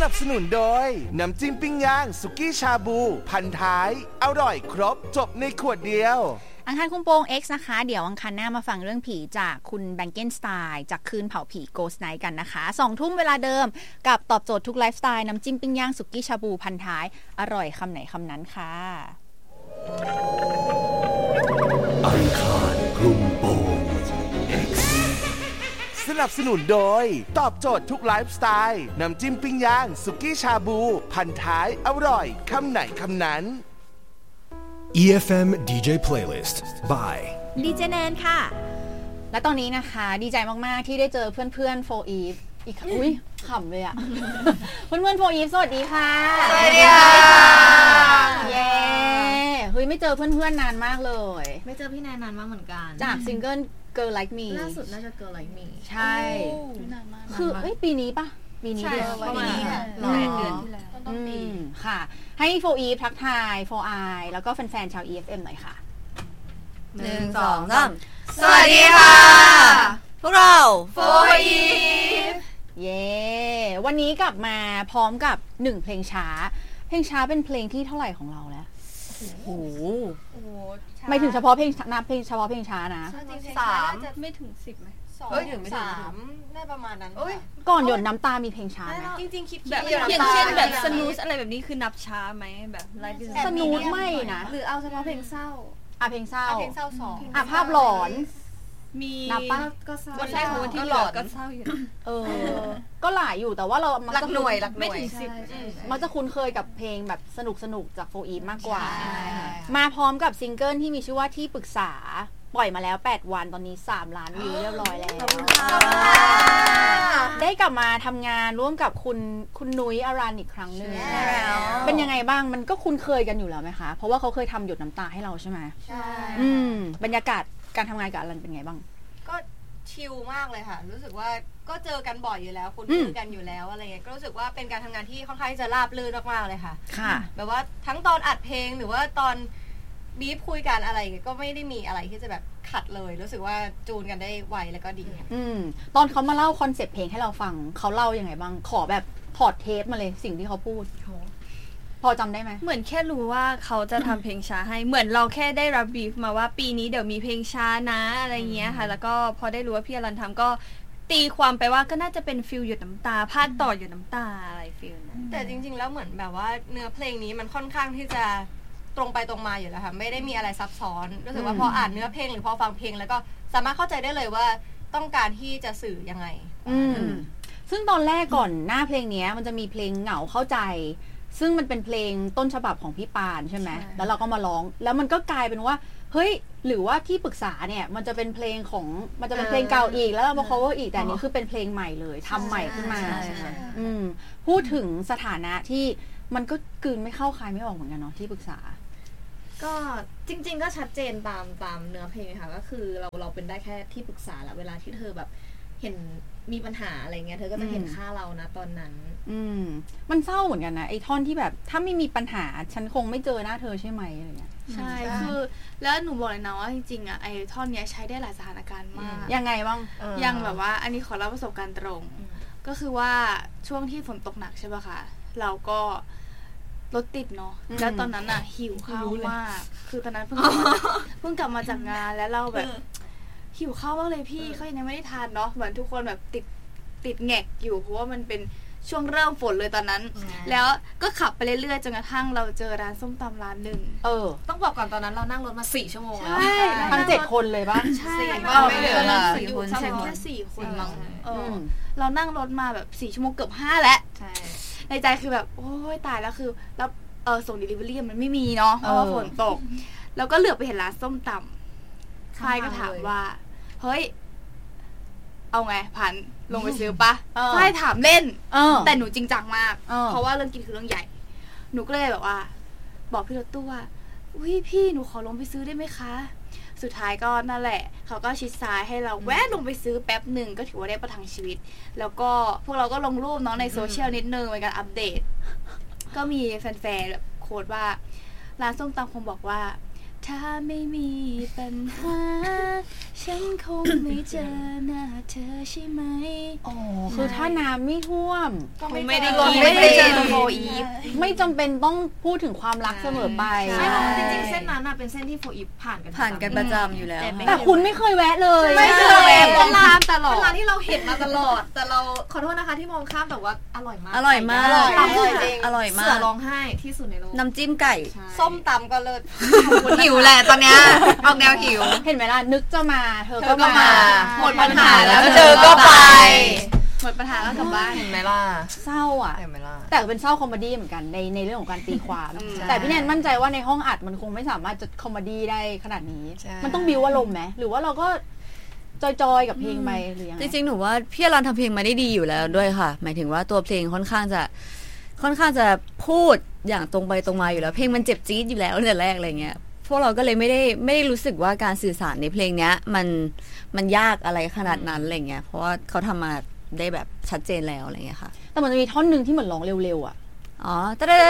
นับสนุนโดยน้ำจิ้มปิ้งย่างสุกี้ชาบูพันท้ายอร่อยครบจบในขวดเดียวอังคารคุมโปง X นะคะเดี๋ยวอังคารหน้ามาฟังเรื่องผีจากคุณแบงเกนสไตล์จากคืนเผาผี Ghost Night กันนะคะ 2 ทุ่มเวลาเดิมกับตอบโจทย์ทุกไลฟ์สไตล์น้ำจิ้มปิ้งย่างสุกี้ชาบูพันท้ายอร่อยคำไหนคำนั้นค่ะอังคารคุมโปง X สนับสนุนโดยตอบโจทย์ทุกไลฟ์สไตล์น้ำจิ้มปิ้งย่างสุกี้ชาบูพันท้ายอร่อยคำไหนคำนั้น EFM DJ Playlist by ดีเจแนนค่ะและตอนนี้นะคะดีใจมากๆที่ได้เจอเพื่อนๆ 4 Eve อีกอุ้ยขำเลยอะเพื่อนๆ 4 Eve สวัสดีค่ะสวัสดีค่ะเย้เฮ้ยไม่เจอเพื่อนๆนานมากเลยไม่เจอพี่แนนนานมากเหมือนกันจากซิงเกิล Girl Like Me ล่าสุดน่าจะ Girl Like Me ใช่คือปีนี้ปะปีนี้เดือนประมาณนี้ค่ะ8 เดือนที่แล้วต้นปีค่ะให้4 Eve ทักทาย4 I แล้วก็แฟนๆชาว EFM หน่อยค่ะ 1 2 3สวัสดีค่ะพวกเรา4 Eve เย้วันนี้กลับมาพร้อมกับ1เพลงช้าเป็นเพลงที่เท่าไหร่ของเราแล้วโอ้โหไม่ถึงเฉพาะเพลงนับเพลงเฉพาะเพลงช้านะ 3จะไม่ถึง10ไหม2ถึง3ได้ประมาณนั้นก่อนหยดน้ำตามีเพลงช้าไหมจริงๆคิดแบบอย่างเช่นแบบสนูสอะไรแบบนี้คือนับช้าไหมแบบสนูสไม่นะหรือเอาเฉพาะเพลงเศร้าเพลงเศร้า 2 ภาพหลอนมีนับปะก็เศร้าวันแรกของวันที่หลอนก็เศร้าอยู่ก็หลายอยู่แต่ว่าเราหลักหน่วยไม่ถึง 10มันจะคุ้นเคยกับเพลงแบบสนุกจาก4 Eve มากกว่ามาพร้อมกับซิงเกิลที่มีชื่อว่าที่ปรึกษาปล่อยมาแล้ว8 วันตอนนี้3 ล้านวิวเรียบร้อยแล้วได้กลับมาทำงานร่วมกับคุณนุ้ยอารันอีกครั้งนึงเป็นยังไงบ้างมันก็คุ้นเคยกันอยู่แล้วไหมคะเพราะว่าเขาเคยทำหยดน้ำตาให้เราใช่ไหมใช่บรรยากาศการทำงานกับอารันเป็นไงบ้างก็ชิลมากเลยค่ะรู้สึกว่าก็เจอกันบ่อยอยู่แล้วคุ้นเคยกันอยู่แล้วอะไรเงี้ยก็รู้สึกว่าเป็นการทำงานที่ค่อนข้างจะราบรื่นมากๆเลยค่ะแบบว่าทั้งตอนอัดเพลงหรือว่าตอนบีฟคุยกันอะไรก็ไม่ได้มีอะไรที่จะแบบขัดเลยรู้สึกว่าจูนกันได้ไวแล้วก็ดีตอนเขามาเล่าคอนเซปต์เพลงให้เราฟังเขาเล่ายังไงบ้างขอแบบถอดเทปมาเลยสิ่งที่เขาพูดพอจำได้ไหมเหมือนแค่รู้ว่าเขาจะทำเพลงช้าให้เหมือนเราแค่ได้รับบีฟมาว่าปีนี้เดี๋ยวมีเพลงช้านะอะไรเงี้ยค่ะแล้วก็พอได้รู้ว่าพี่อรันทำก็ตีความไปว่าก็น่าจะเป็นฟิลหยดน้ำตาภาคต่อหยดน้ำตาอะไรฟิลนั้นแต่จริงๆแล้วเหมือนแบบว่าเนื้อเพลงนี้มันค่อนข้างที่จะตรงไปตรงมาอยู่แล้วค่ะไม่ได้มีอะไรซับซ้อนรู้สึกว่าพออ่านเนื้อเพลงหรือพอฟังเพลงแล้วก็สามารถเข้าใจได้เลยว่าต้องการที่จะสื่อยังไงซึ่งตอนแรกก่อนหน้าเพลงนี้มันจะมีเพลงเหงาเข้าใจซึ่งมันเป็นเพลงต้นฉบับของพี่ปานใช่ไหมแล้วเราก็มาร้องแล้วมันก็กลายเป็นว่าเฮ้ยหรือว่าที่ปรึกษาเนี่ยมันจะเป็นเพลงของมันจะเป็นเพลงเก่าอีกแล้วเรามา cover อีกแต่นี้คือเป็นเพลงใหม่เลยทำใหม่ขึ้นมาพูดถึงสถานะที่มันก็กลืนไม่เข้าคายไม่ออกเหมือนกันเนาะที่ปรึกษาก็จริงๆก็ชัดเจนตามเนื้อเพลงค่ะก็คือเราเป็นได้แค่ที่ปรึกษาแหละเวลาที่เธอแบบเห็นมีปัญหาอะไรเงี้ยเธอก็จะเห็นค่าเรานะตอนนั้นมันเศร้าเหมือนกันนะไอ้ท่อนที่แบบถ้าไม่มีปัญหาฉันคงไม่เจอหน้าเธอใช่ไหมอะไรเงี้ยใช่คือแล้วหนูบอกเลยนะว่าจริงๆอ่ะไอ้ท่อนเนี้ยใช้ได้หลายสถานการณ์มากยังไงบ้างยังแบบว่าอันนี้ขอเล่าประสบการณ์ตรงก็คือว่าช่วงที่ฝนตกหนักใช่ป่ะคะเราก็รถติดเนาะแล้วตอนนั้นอ่ะหิวข้าวมากคือตอนนั้นเพิ่งกลับมาจากงานแล้วเราแบบหิวข้าวมากเลยพี่เขายังไม่ได้ทานเนาะเหมือนทุกคนแบบติดแงกอยู่เพราะว่ามันเป็นช่วงเริ่มฝนเลยตอนนั้นแล้วก็ขับไปเรื่อยๆจนกระทั่งเราเจอร้านส้มตำร้านหนึ่งต้องบอกก่อนตอนนั้นเรานั่งรถมา4 ชั่วโมงแล้วทั้ง7 คนเลยป่ะใช่ไม่เหลือละ4 คนใช่แค่4 คนมั้งเรานั่งรถมาแบบ4 ชั่วโมงเกือบ5แล้วในใจคือแบบโอ้ยตายแล้วคือแล้วส่ง delivery มันไม่มีเนาะเพราะว่าฝนตกแล้วก็เหลือบไปเห็นร้านส้มตำใครก็ถามว่าเฮ้ยเอาไงพันลงไปซื้อปะใช่ถามเล่นแต่หนูจริงจังมากเพราะว่าเรื่องกินคือเรื่องใหญ่หนูก็เลยแบบว่าบอกพี่รถตู้ว่าอุ้ยพี่หนูขอลงไปซื้อได้ไหมคะสุดท้ายก็นั่นแหละเขาก็ชิดซ้ายให้เราแวะลงไปซื้อแป๊บหนึ่งก็ถือว่าได้ประทังชีวิตแล้วก็พวกเราก็ลงรูปน้องในโซเชียลนิดนึงในการอัปเดตก็มีแฟนๆแบบโค้ดว่าร้านส้มตำคงบอกว่าถ้าไม่มีปัญหาฉันคงไม่เจอหน้าเธอใช่ไหมอ๋อคือถ้าน้ำไม่ท่วมก็ไม่ได้เจอโฟอีฟไม่จำเป็นต้องพูดถึงความรักเสมอไปใช่จริงๆเส้นนั้นเป็นเส้นที่โฟอีฟผ่านกันประจำอยู่แล้วแต่คุณไม่เคยแวะเลยไม่เคยแวะเป็นร้านตลอดเป็นร้านที่เราเห็นมาตลอดแต่เราขอโทษนะคะที่มองข้ามแต่ว่าอร่อยมากอร่อยมากจริงอร่อยมากเสือร้องไห้ที่สุดในโลกน้ำจิ้มไก่ส้มตำก็เลิศหิวแหละตอนเนี้ยออกแนวหิวเห็นไหมล่ะนึกจะมาเธอก็มาหมดปัญหาแล้วเธอก็ไปหมดปัญหาแล้วกลับบ้านเห็นไหมล่ะเศร้าอ่ะแต่เป็นเศร้าคอมเมดี้เหมือนกันในเรื่องของการตีความแต่พี่แนนมั่นใจว่าในห้องอัดมันคงไม่สามารถจะคอมเมดี้ได้ขนาดนี้มันต้องบิวอารมณ์ไหมหรือว่าเราก็จอยๆกับเพลงไปหรือยังไงจริงๆหนูว่าพี่อรันทำเพลงมาได้ดีอยู่แล้วด้วยค่ะหมายถึงว่าตัวเพลงค่อนข้างจะพูดอย่างตรงไปตรงมาอยู่แล้วเพลงมันเจ็บจี๊ดอยู่แล้วตั้งแต่แรกอะไรเงี้ยพวกเราก็เลยไม่ได้รู้สึกว่าการสื่อสารในเพลงเนี้ยมันยากอะไรขนาดนั้นอะไรเงี้ยเพราะว่าเขาทำมาได้แบบชัดเจนแล้วอะไรเงี้ยค่ะแต่มันจะมีท่อนนึงที่เหมือนร้องเร็วๆอ่ะอ๋อ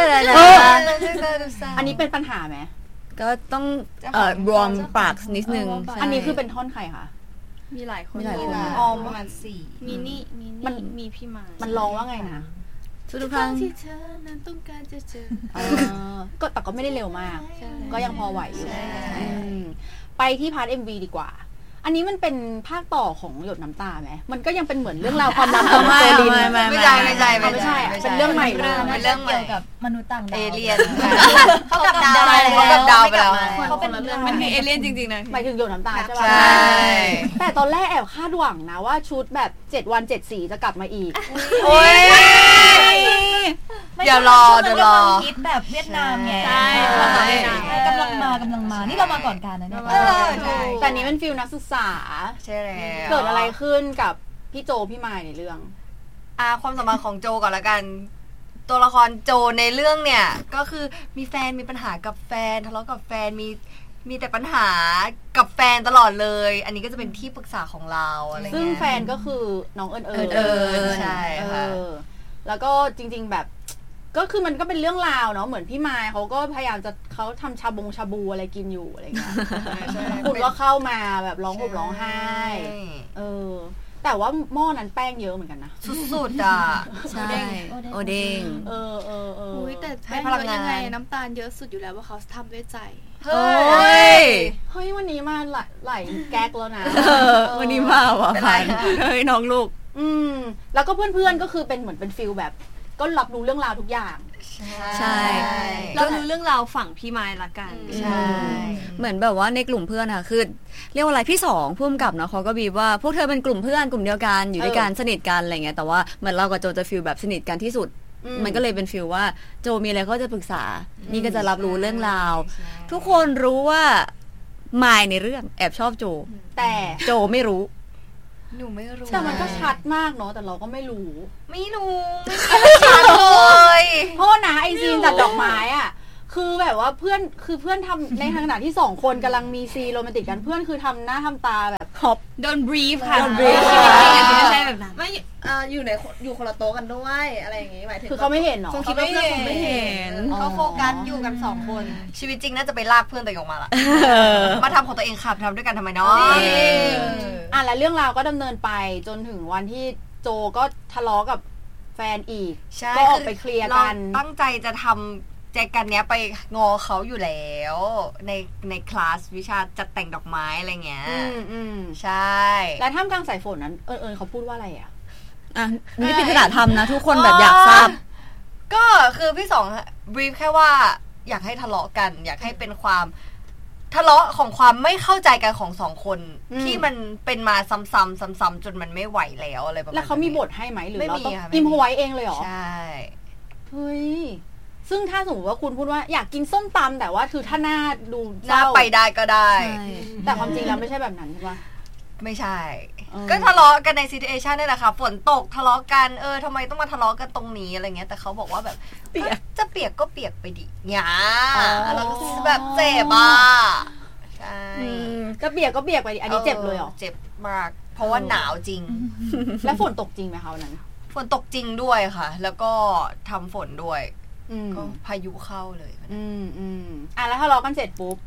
อันนี้เป็นปัญหาไหมก็ต้องรวมปากนิดนึงอันนี้คือเป็นท่อนใครคะมีหลายคนประมาณ4 มินี่มีพี่มามันร้องว่าไงนะทุกครั้งที่เธอนั้นต้องการจะเจอก็แต่ก็ไม่ได้เร็วมากก็ยังพอไหวอยู่ไปที่พาร์ท MV ดีกว่าอันนี้มันเป็นภาคต่อของหยดน้ำตาไหมมันก็ยังเป็นเหมือนเรื่องราวความรักของโซลินไม่ใช่เป็นเรื่องใหม่เป็นเรื่องเกี่ยวกับมนุษย์ต่างดาวเอเลี่ยนเขากลับดาวไปแล้วเขาเป็นเรื่องมันมีเอเลี่ยนจริงๆนะหมายถึงหยดน้ำตาใช่ไหมแต่ตอนแรกแอบคาดหวังนะว่าชุดแบบ7 วัน 7 สีจะกลับมาอีกโอ้ยเดี๋ยวรอคิดแบบเวียดนามไงกำลังมานี่เรามาก่อนกันนะเนี่ยแต่นี้เป็นฟิลนักศึกษาใช่แล้วเกิดอะไรขึ้นกับพี่โจพี่มายในเรื่องความสัมพันธ์ของโจก่อนละกันตัวละครโจในเรื่องเนี่ยก็คือมีแฟนมีปัญหากับแฟนทะเลาะกับแฟนมีแต่ปัญหากับแฟนตลอดเลยอันนี้ก็จะเป็นที่ปรึกษาของเราอะไรเงี้ยซึ่งแฟนก็คือน้องเอิญใช่ค่ะแล้วก็จริงๆแบบก็คือมันก็เป็นเรื่องราวเนาะเหมือนพี่มายเขาก็พยายามจะเขาทำชาบูอะไรกินอยู่อะไรเงี้ยคุณก็เข้ามาแบบร้องห่มร้องไห้แต่ว่าหม้อนั้นแป้งเยอะเหมือนกันนะสุดๆอ่ะใช่โอเด้งแต่แป้งเยอะยังไงน้ำตาลเยอะสุดอยู่แล้วว่าเขาทำด้วยใจเฮ้ยวันนี้มาหลายแก๊กแล้วนะวันนี้มาว่ะเฮ้ยน้องลูกแล้วก็เพื่อนๆก็คือเป็นเหมือนเป็นฟิลแบบก็รับรู้เรื่องราวทุกอย่างใช่เรารู้เรื่องราวฝั่งพี่ไม้ละกันใช่เหมือนแบบว่าในกลุ่มเพื่อนค่ะคือเรียกว่าอะไรพี่สองพุ่มกับเนาะเขาก็บีบว่าพวกเธอเป็นกลุ่มเพื่อนกลุ่มเดียวกันอยู่ด้วยกันสนิทกันอะไรเงี้ยแต่ว่าเหมือนเรากับโจจะฟีลแบบสนิทกันที่สุดมันก็เลยเป็นฟีลว่าโจมีอะไรก็จะปรึกษานี่ก็จะรับรู้เรื่องราวทุกคนรู้ว่ามายในเรื่องแอบชอบโจแต่โจไม่รู้หนูไม่รู้แต่มันก็ชัดมากเนาะแต่เราก็ไม่รู้ไม่ชัดเลยเพราะนะไอซีนจัดดอกไม้อ่ะคือแบบว่าเพื่อนทำในขณะที่2คนกำลังมีซีโรแมนติกกันเพื่อนคือทำหน้าทำตาแบบครบโดนบรีฟค่ะโดนบรีฟไม่ใช่แบบนั้นไม่อยู่คนละโต๊ะกันด้วยอะไรอย่างงี้หมายถึงคือเขาไม่เห็นหรอเขาไม่เห็นเขาโฟกัสอยู่กัน2คนชีวิตจริงน่าจะไปลากเพื่อนตัวเองออกมาละมาทำของตัวเองค่ะทำด้วยกันทำไมเนาะแล้วเรื่องราวก็ดำเนินไปจนถึงวันที่โจก็ทะเลาะกับแฟนอีกก็ออกไปเคลียร์กันตั้งใจจะทำแจกันเนี้ยไปงอเขาอยู่แล้วในคลาสวิชาจัดแต่งดอกไม้อะไรเงี้ยใช่แล้วท่ามกลางสายฝนนั้นเขาพูดว่าอะไรอ่ะนี่เป็นขนาดทำนะทุกคนแบบอยากทราบก็คือพี่สองบรีฟแค่ว่าอยากให้ทะเลาะกันอยากให้เป็นความทะเลาะของความไม่เข้าใจกันของ2คนที่มันเป็นมาซ้ำๆจนมันไม่ไหวแล้วอะไรประมาณนั้นแล้วเขามีบทให้ไหมหรือเราต้องอิมพอไว้เองเลยเหรอใช่เฮ้ยซึ่งถ้าสมมติว่าคุณพูดว่าอยากกินส้มตำแต่ว่าคือถ้าหน้าดูหน้าไปได้ก็ได้แต่ความจริงแล้วไม่ใช่แบบนั้นใช่ปะไม่ใช่ก็ทะเลาะกันในซีทูเอชันนี่แหละค่ะฝนตกทะเลาะกันทำไมต้องมาทะเลาะกันตรงนี้อะไรเงี้ยแต่เขาบอกว่าแบบจะเปียกก็เปียกไปดิเนี่ยแล้วก็แบบเจ็บอ่ะใช่ก็เปียกไปดิอันนี้เจ็บเลยเหรอเจ็บมากเพราะว่าหนาวจริงแล้วฝนตกจริงไหมคะวันนั้นฝนตกจริงด้วยค่ะแล้วก็ทำฝนด้วยก็พายุเข้าเลยแล้วทะเลาะกันเสร็จปุ๊บ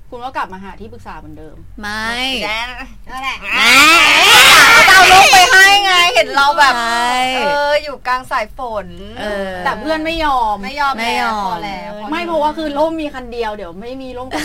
คุณก็กลับมาหาที่ปรึกษาเหมือนเดิมไม่นั่นแหละเอาลูกไปให้ไงเห็นเราแบบอยู่กลางสายฝนแต่เพื่อนไม่ยอมพอแล้วไม่เพราะว่าคือร่มมีคันเดียวเดี๋ยวไม่มีร่มกับ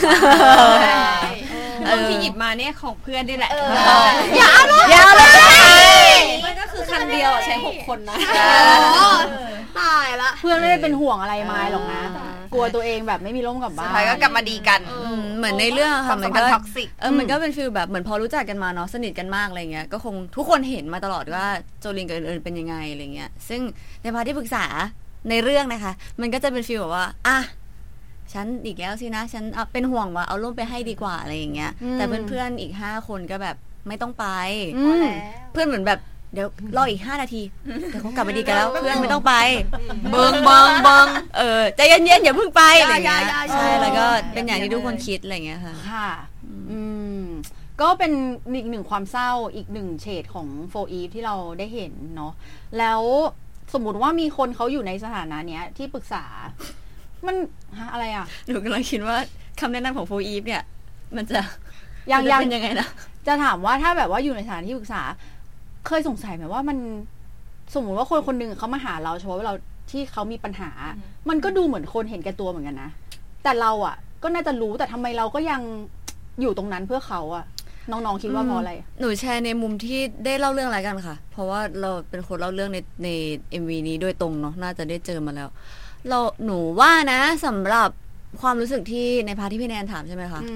ร่มที่หยิบมาเนี่ยของเพื่อนนี่แหละอย่าเลยมันก็คือคันเดียวใช้6 คนนะตายละเพื่อนไม่ได้เป็นห่วงอะไรมาหรอกนะกลัวตัวเองแบบไม่มีร่มกลับบ้านสุดท้ายก็กลับมาดีกันเหมือนในเรื่องค่ะมันก็มันก็เป็นฟีลแบบเหมือนพอรู้จักกันมาเนาะสนิทกันมากอะไรเงี้ยก็คงทุกคนเห็นมาตลอดว่าโจลินกับเอิญเป็นยังไงอะไรเงี้ยซึ่งในพาร์ทที่ปรึกษาในเรื่องนะคะมันก็จะเป็นฟีลแบบว่าอ่ะฉันอีกแล้วสินะฉันเป็นห่วงว่าเอาร่มไปให้ดีกว่าอะไรอย่างเงี้ยแต่เพื่อนๆอีก5 คนก็แบบไม่ต้องไปเพื่อนเหมือนแบบเดี๋ยวรออีก5 นาทีเดี๋ยวเขากลับมาดีกันแล้วเพื่อนไม่ต้องไปเบิงใจเย็นๆอย่าเพิ่งไปอะไรเงี้ยใช่แล้วก็เป็นอย่างที่ทุกคนคิดอะไรเงี้ยค่ะค่ะก็เป็นอีกหนึ่งความเศร้าอีกหนึ่งเฉดของโฟอีฟที่เราได้เห็นเนาะแล้วสมมุติว่ามีคนเขาอยู่ในสถานะเนี้ยที่ปรึกษามันอะไรอ่ะหนูกำลังคิดว่าคำแนะนำของโฟอีฟเนี่ยมันจะเป็นยังไงนะจะถามว่าถ้าแบบว่าอยู่ในสถานที่ปรึกษาเคยสงสัยไหมว่ามันสมมติว่าคนนึงเขามาหาเราเฉพาะเราที่เขามีปัญหามันก็ดูเหมือนคนเห็นแก่ตัวเหมือนกันนะแต่เราอ่ะก็น่าจะรู้แต่ทำไมเราก็ยังอยู่ตรงนั้นเพื่อเขาอ่ะน้องๆคิดว่าเพราะอะไรหนูแชร์ในมุมที่ได้เล่าเรื่องอะไรกันค่ะเพราะว่าเราเป็นคนเล่าเรื่องใน MV นี้โดยตรงเนาะน่าจะได้เจอมาแล้วหนูว่านะสำหรับความรู้สึกที่ในพาร์ทที่พี่แนนถามใช่ไหมคะ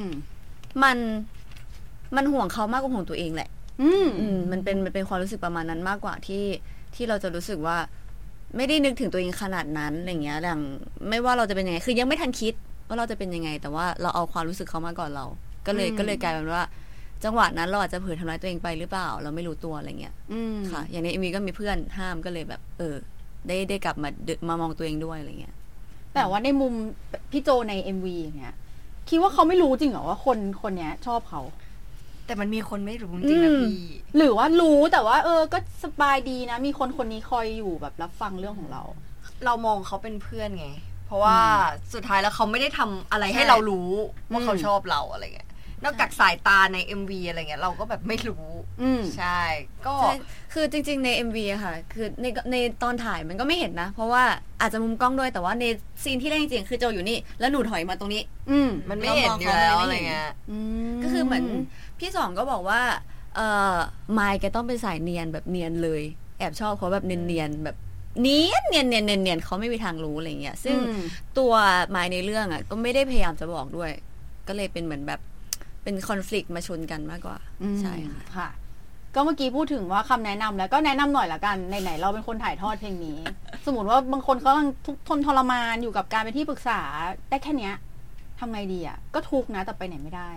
มันห่วงเขามากกว่าห่วงตัวเองแหละมันเป็นความรู้สึกประมาณนั้นมากกว่าที่เราจะรู้สึกว่าไม่ได้นึกถึงตัวเองขนาดนั้นอะไรเงี้ยอย่างไม่ว่าเราจะเป็นยังไงคือยังไม่ทันคิดว่าเราจะเป็นยังไงแต่ว่าเราเอาความรู้สึกเขามาก่อนเราก็เลยกลายเป็นว่าจังหวะนั้นเราอาจจะเผลอทำร้ายตัวเองไปหรือเปล่าเราไม่รู้ตัวอะไรเงี้ยค่ะอย่างในMVก็มีเพื่อนห้ามก็เลยแบบได้กลับมามองตัวเองด้วยอะไรเงี้ยแต่ว่าในมุมพี่โจใน MV อย่างเงี้ยคิดว่าเขาไม่รู้จริงเหรอว่าคนเนี้ยชอบเขาแต่มันมีคนไม่รู้จริงนะพี่หรือว่ารู้แต่ว่าก็สบายดีนะมีคนนี้คอยอยู่แบบรับฟังเรื่องของเรามองเขาเป็นเพื่อนไงเพราะว่าสุดท้ายแล้วเขาไม่ได้ทำอะไรให้เรารู้ว่าเขาชอบเราอะไรเงี้ยนอกจากสายตาใน MV อะไรเงี้ยเราก็แบบไม่รู้ใช่ก็คือจริงๆใน MV อะค่ะคือในตอนถ่ายมันก็ไม่เห็นนะเพราะว่าอาจจะมุมกล้องด้วยแต่ว่าในซีนที่แรกจริงๆคือโจอยู่นี่แล้วหนูถอยมาตรงนี้มันไม่เห็นอยู่แล้วอะไรเงี้ยก็คือเหมือนพี่สองก็บอกว่าไมค์แกต้องเป็นสายเนียนแบบเนียนเลยแอบชอบเขาแบบเนียนแบบเนียนเขาไม่มีทางรู้อะไรเงี้ยซึ่งตัวไมค์ในเรื่องอะก็ไม่ได้พยายามจะบอกด้วยก็เลยเป็นเหมือนแบบเป็นคอนฟลิกต์มาชนกันมากกว่าใช่ค่ะก็เมื่อกี้พูดถึงว่าคำแนะนำแล้วก็แนะนำหน่อยละกันไหนๆเราเป็นคนถ่ายทอดเพลงนี้ สมมติว่าบางคนเขากำลังทนทรมานอยู่กับการเป็นที่ปรึกษาได้แค่เนี้ยทำไงดีอ่ะก็ทุกข์นะแต่ไปไหนไม่ได้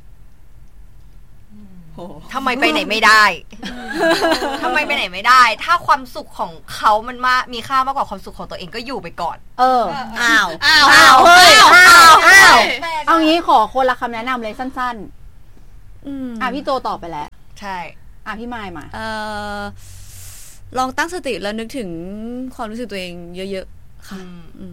ทำไมไปไหนไม่ได้ทำไมไปไหนไม่ได้ถ้าความสุขของเขามันมีค่ามากกว่าความสุขของตัวเองก็อยู่ไปก่อนอ้าวเอางี้ขอคนละคำแนะนำเลยสั้นๆพี่โจตอบไปแล้วใช่พี่มายมาลองตั้งสติแล้วนึกถึงความรู้สึกตัวเองเยอะๆค่ะ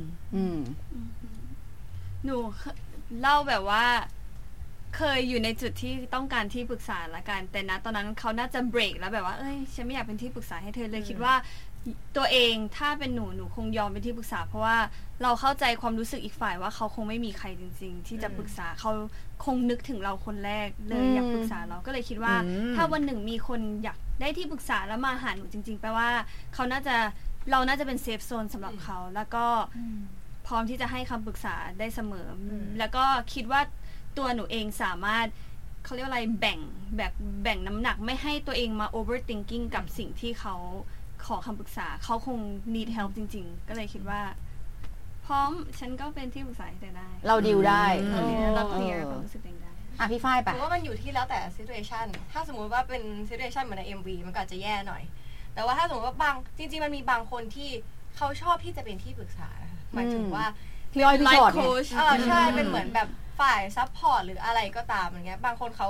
หนูเล่าแบบว่าเคยอยู่ในจุดที่ต้องการที่ปรึกษาละกันแต่นะตอนนั้นเขาน่าจะเบรกแล้วแบบว่าฉันไม่อยากเป็นที่ปรึกษาให้เธอเลยคิดว่าตัวเองถ้าเป็นหนูคงยอมเป็นที่ปรึกษาเพราะว่าเราเข้าใจความรู้สึกอีกฝ่ายว่าเขาคงไม่มีใครจริงๆที่จะปรึกษาเขาคงนึกถึงเราคนแรกเลยอยากปรึกษาเราก็เลยคิดว่าถ้าวันหนึ่งมีคนอยากได้ที่ปรึกษาแล้วมาหาหนูจริงๆแปลว่าเราน่าจะเป็นเซฟโซนสำหรับเขาแล้วก็พร้อมที่จะให้คำปรึกษาได้เสมอแล้วก็คิดว่าตัวหนูเองสามารถเขาเรียกว่าอะไรแบ่งน้ำหนักไม่ให้ตัวเองมา overthinking กับสิ่งที่เขาขอคำปรึกษาเขาคง need help จริงๆก็เลยคิดว่าพร้อมฉันก็เป็นที่ปรึกษาให้เธอได้เราดีลได้เราเคลียร์ความรู้สึกเองได้พี่ฝ้ายไปว่ามันอยู่ที่แล้วแต่ situation ถ้าสมมุติว่าเป็น situation เหมือนใน MV มันก็อาจจะแย่หน่อยแต่ว่าถ้าสมมติว่าจริงๆมันมีบางคนที่เขาชอบที่จะเป็นที่ปรึกษาหมายถึงว่าพี่อ้อยพี่ชอตใช่เป็นเหมือนแบบฝ่ายซัพพอร์ตหรืออะไรก็ตามอย่างเงี้ยบางคนเขา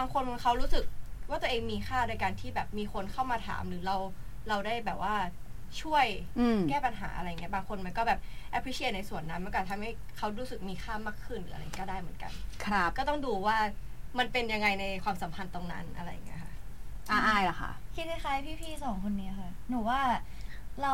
รู้สึกว่าตัวเองมีค่าโดยการที่แบบมีคนเข้ามาถามหรือเราได้แบบว่าช่วยแก้ปัญหาอะไรเงี้ยบางคนมันก็แบบ appreciate ในส่วนนั้นมันก็ทำให้เขารู้สึกมีค่ามากขึ้นหรืออะไรก็ได้เหมือนกันครับก็ต้องดูว่ามันเป็นยังไงในความสัมพันธ์ตรงนั้นอะไรเงี้ยค่ะอายล่ะค่ะคิดคล้ายๆพี่ๆ2คนนี้ค่ะหนูว่าเรา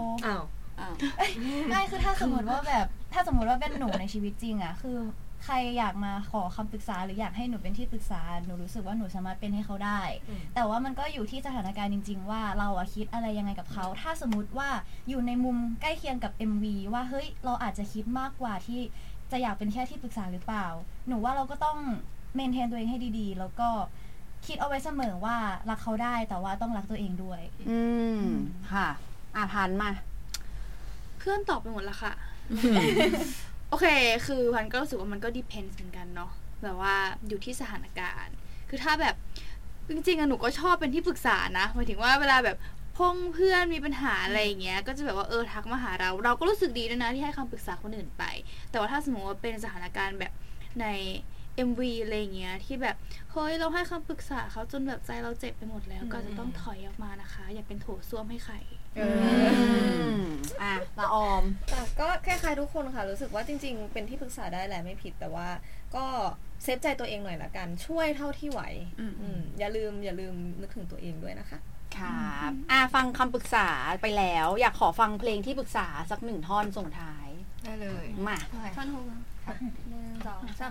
ไม่คือถ้าสมมติว่าเป็นหนูในชีวิตจริงอ่ะคือใครอยากมาขอคำปรึกษาหรืออยากให้หนูเป็นที่ปรึกษาหนูรู้สึกว่าหนูสามารถเป็นให้เขาได้แต่ว่ามันก็อยู่ที่สถานการณ์จริงๆว่าเราคิดอะไรยังไงกับเขาถ้าสมมติว่าอยู่ในมุมใกล้เคียงกับ MV ว่าเฮ้ยเราอาจจะคิดมากกว่าที่จะอยากเป็นแค่ที่ปรึกษาหรือเปล่าหนูว่าเราก็ต้องเมนเทนตัวเองให้ดีๆแล้วก็คิดเอาไว้เสมอว่ารักเขาได้แต่ว่าต้องรักตัวเองด้วยค่ะพันมาเพื่อนตอบไปหมดแล้วค่ะ โอเคคือพันก็รู้สึกว่ามันก็ depends เหมือนกันเนาะแบบว่าอยู่ที่สถานการณ์คือถ้าแบบจริงๆหนูก็ชอบเป็นที่ปรึกษานะหมายถึงว่าเวลาแบบเพื่อนมีปัญหาอะไรอย่างเงี้ยก็จะแบบว่าทักมาหาเราก็รู้สึกดีด้วยนะที่ให้คำปรึกษาคนอื่นไปแต่ว่าถ้าสมมติว่าเป็นสถานการณ์แบบใน MV อะไรเงี้ยที่แบบเฮ้ยเราให้คำปรึกษาเขาจนแบบใจเราเจ็บไปหมดแล้วก็จะต้องถอยออกมานะคะอย่าเป็นโถส้วมให้ใครละออมแต่ก็คล้ายๆทุกคนค่ะรู้สึกว่าจริงๆเป็นที่ปรึกษาได้แหละไม่ผิดแต่ว่าก็เซฟใจตัวเองหน่อยละกันช่วยเท่าที่ไหวอย่าลืมนึกถึงตัวเองด้วยนะคะครับฟังคำปรึกษาไปแล้วอยากขอฟังเพลงที่ปรึกษาสัก1 ท่อนส่งท้ายได้เลยมาท่อนฮุก 1 2 3